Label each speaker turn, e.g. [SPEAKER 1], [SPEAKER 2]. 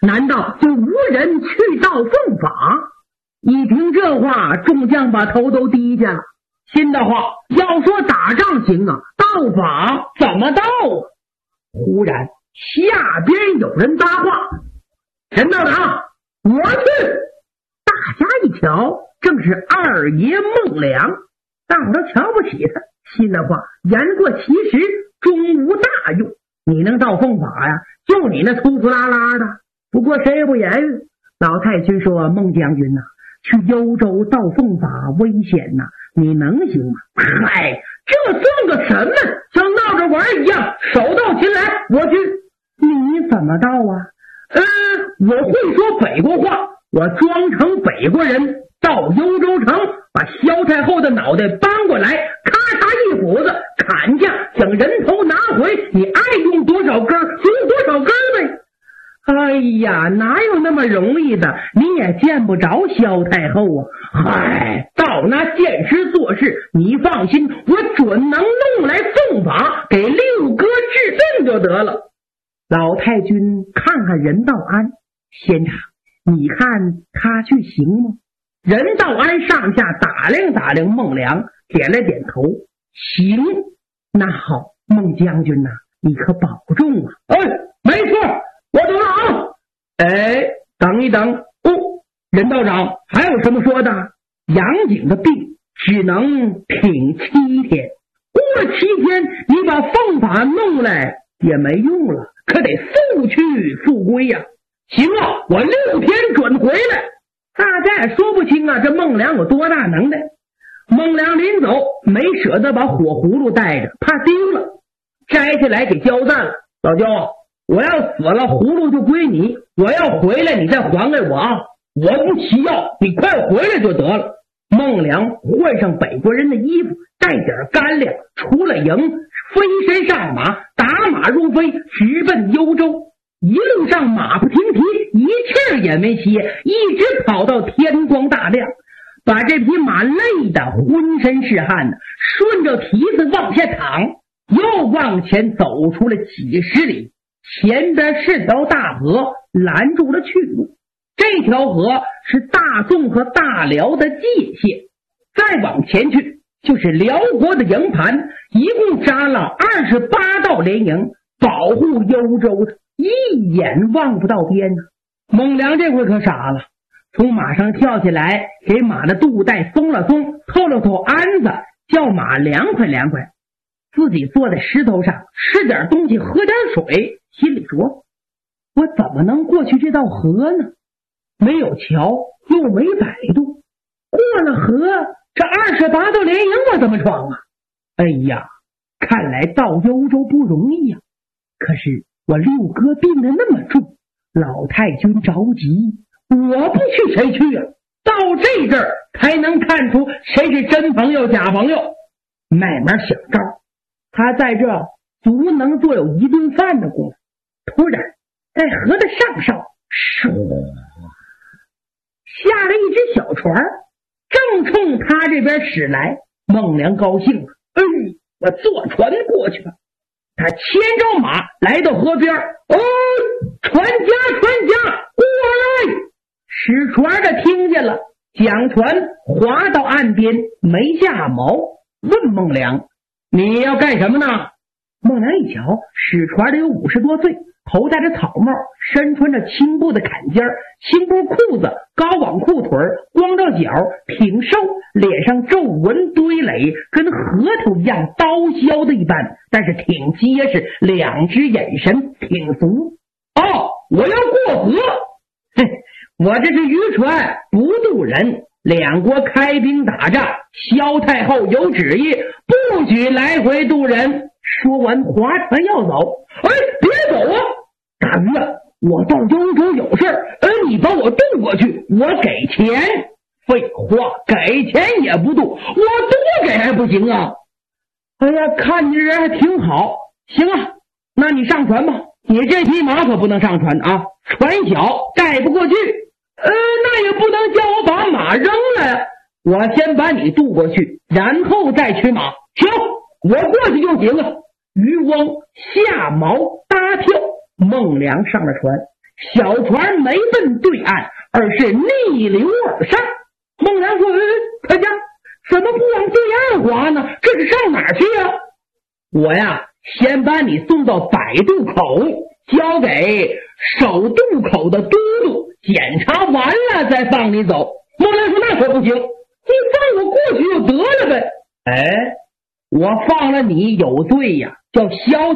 [SPEAKER 1] 难道就无人去到奉法？一听这话，众将把头都低下了。心的话，要说打仗行啊，道法怎么道啊？忽然下边有人搭话：“陈道长，我去！”大家一瞧，正是二爷孟良。大伙都瞧不起他，心的话，言过其实，终无大用。你能到奉法呀？就你那粗粗拉拉的。不过谁也不言语。老太君说：“孟将军呐，去幽州到奉法危险呐，你能行吗？”嗨，这算个什么？像闹着玩一样，手到擒来，我去。你怎么到啊？我会说北国话，我装成北国人，到幽州城，把萧太后的脑袋搬过来，咔嚓一斧子砍下，将人头拿回，你爱用多少根用多少根呗。哎呀，哪有那么容易的？你也见不着萧太后啊！嗨，到那见师做事，你放心，我准能弄来奉法，给六哥治病就得了。老太君看看任道安，先生，你看他去行吗？任道安上下打量打量孟良，点了点头，行。那好，孟将军呐，你可保重啊！没错，我懂了啊！等一等，任道长还有什么说的？杨景的病只能挺7天，过了7天，你把奉法弄来也没用了，可得速去速归呀！行啊，我6天准回来。大家也说不清啊，这孟良有多大能耐。孟良临走没舍得把火葫芦带着，怕丢了，摘下来给焦赞了。老焦啊，我要死了，葫芦就归你，我要回来你再还给我啊！我不需要，你快回来就得了。孟良换上北国人的衣服，带点干粮，出了营，飞身上马，打马如飞，直奔幽州。一路上马不停蹄，一气儿也没歇，一直跑到天光大亮，把这匹马累得浑身是汗呢，顺着蹄子往下躺，又往前走出了几十里，前边是条大河，拦住了去路。这条河是大宋和大辽的界限，再往前去就是辽国的营盘，一共扎了28道连营，保护幽州的，一眼望不到边呢。孟良这回可傻了，从马上跳下来，给马的肚带松了松，透了透鞍子，叫马凉快凉快，自己坐在石头上吃点东西，喝点水，心里说：我怎么能过去这道河呢？没有桥，又没摆渡，过了河，这28道连营我怎么闯啊？哎呀，看来到幽州不容易呀。可是我六哥病得那么重，老太君着急，我不去谁去啊？到这阵儿才能看出谁是真朋友假朋友。慢慢想招，他在这足能做有一顿饭的功夫。突然在河的上梢下了一只小船，正冲他这边驶来。孟良高兴了，我坐船过去了。他牵着马来到河边，船家过来！使船的听见了，将船划到岸边，没下锚，问孟良：你要干什么呢？孟良一瞧，使船的有50多岁，头戴着草帽，身穿着青布的坎肩，青布裤子，高网裤腿，光着脚，挺瘦，脸上皱纹堆垒，跟核桃一样刀削的一般，但是挺结实，两只眼神挺足。我要过河，我这是渔船，不渡人。两国开兵打仗，萧太后有旨意，不许来回渡人。说完划船要走，别走啊！大鱼啊，我到幽州有事你把我渡过去，我给钱。废话，给钱也不渡，我多给还不行啊？看你这人还挺好。行啊，那你上船吧，你这匹马可不能上船啊，船小盖不过去。那也不能叫我把马扔了，我先把你渡过去，然后再取马。行，我过去就行了。渔翁下锚搭跳，孟良上了船， 小船没奔对岸，而是逆流而上。孟良说：他家怎么不往对岸划呢？这是上哪儿去啊？我呀，先把你送到摆渡口，交给守渡口的都督，检查完了再放你走。孟良说：那可不行，你放我过去就得了呗。哎，我放了你有罪呀，叫消